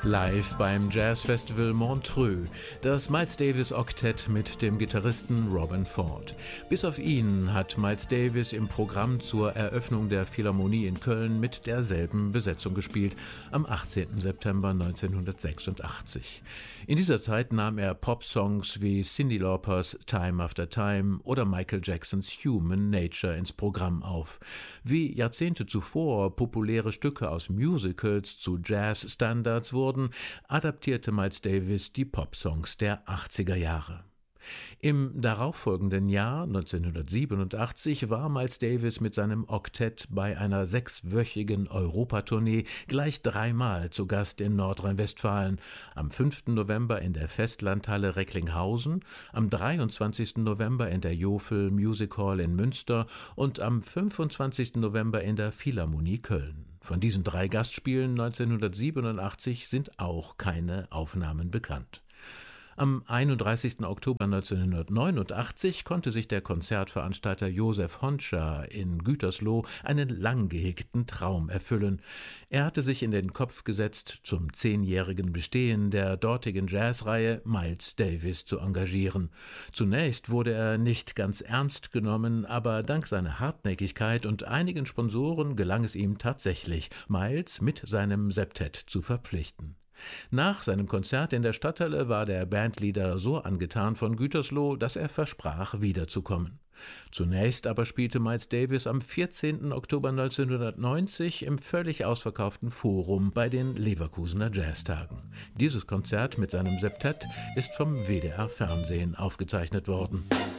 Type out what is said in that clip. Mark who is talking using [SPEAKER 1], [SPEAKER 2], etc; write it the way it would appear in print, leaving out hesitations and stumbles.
[SPEAKER 1] Live beim Jazzfestival Montreux, das Miles Davis Oktett mit dem Gitarristen Robben Ford. Bis auf ihn hat Miles Davis im Programm zur Eröffnung der Philharmonie in Köln mit derselben Besetzung gespielt, am 18. September 1986. In dieser Zeit nahm er Popsongs wie Cyndi Laupers Time After Time oder Michael Jacksons Human Nature ins Programm auf. Wie Jahrzehnte zuvor populäre Stücke aus Musicals zu Jazz-Standards wurden, adaptierte Miles Davis die Popsongs der 80er Jahre. Im darauffolgenden Jahr, 1987, war Miles Davis mit seinem Oktett bei einer 6-wöchigen Europatournee gleich 3-mal zu Gast in Nordrhein-Westfalen, am 5. November in der Festlandhalle Recklinghausen, am 23. November in der Jofel Music Hall in Münster und am 25. November in der Philharmonie Köln. Von diesen 3 Gastspielen 1987 sind auch keine Aufnahmen bekannt. Am 31. Oktober 1989 konnte sich der Konzertveranstalter Josef Honscher in Gütersloh einen lang gehegten Traum erfüllen. Er hatte sich in den Kopf gesetzt, zum 10-jährigen Bestehen der dortigen Jazzreihe Miles Davis zu engagieren. Zunächst wurde er nicht ganz ernst genommen, aber dank seiner Hartnäckigkeit und einigen Sponsoren gelang es ihm tatsächlich, Miles mit seinem Septett zu verpflichten. Nach seinem Konzert in der Stadthalle war der Bandleader so angetan von Gütersloh, dass er versprach, wiederzukommen. Zunächst aber spielte Miles Davis am 14. Oktober 1990 im völlig ausverkauften Forum bei den Leverkusener Jazztagen. Dieses Konzert mit seinem Septett ist vom WDR Fernsehen aufgezeichnet worden.